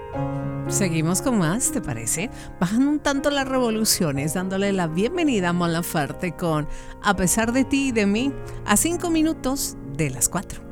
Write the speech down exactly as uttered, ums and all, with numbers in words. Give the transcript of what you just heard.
Seguimos con más, ¿te parece? Bajan un tanto las revoluciones, dándole la bienvenida a Mon Laferte con A pesar de ti y de mí, a cinco minutos de las cuatro.